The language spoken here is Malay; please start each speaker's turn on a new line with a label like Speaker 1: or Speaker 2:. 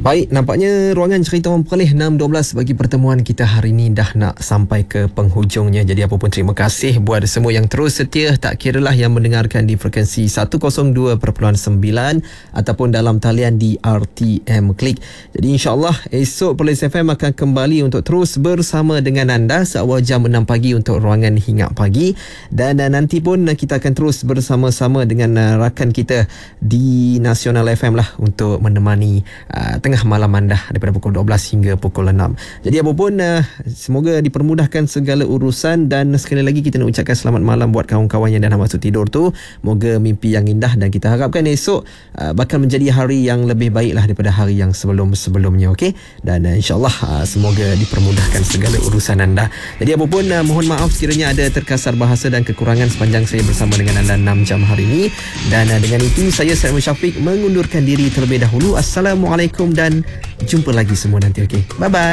Speaker 1: Baik, nampaknya ruangan cerita orang Perlis 6.12 bagi pertemuan kita hari ini dah nak sampai ke penghujungnya. Jadi apa pun terima kasih buat semua yang terus setia, tak kiralah yang mendengarkan di frekuensi 102.9 ataupun dalam talian di RTM Klik. Jadi insyaAllah esok Perlis FM akan kembali untuk terus bersama dengan anda seawal jam 6 pagi untuk ruangan Hingat Pagi. Dan nanti pun kita akan terus bersama-sama dengan rakan kita di Nasional FM lah untuk menemani tengah malam anda daripada pukul 12 hingga pukul 6. Jadi apapun semoga dipermudahkan segala urusan, dan sekali lagi kita nak ucapkan selamat malam buat kawan-kawan yang dah nak masuk tidur tu. Moga mimpi yang indah, dan kita harapkan esok bakal menjadi hari yang lebih baik lah daripada hari yang sebelum-sebelumnya. Okey, dan insyaAllah semoga dipermudahkan segala urusan anda. Jadi apapun mohon maaf sekiranya ada terkasar bahasa dan kekurangan sepanjang saya bersama dengan anda 6 jam hari ini. Dan dengan itu saya Syed Syafiq mengundurkan diri terlebih dahulu. Assalamualaikum dan jumpa lagi semua nanti. Okey, bye bye.